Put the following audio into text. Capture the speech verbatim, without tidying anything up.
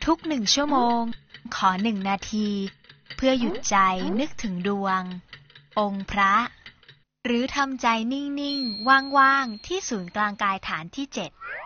ทุกหนึ่งชั่วโมงขอหนึ่งนาทีเพื่อหยุดใจนึกถึงดวงองค์พระหรือทำใจนิ่งๆว่างๆที่ศูนย์กลางกายฐานที่เจ็ด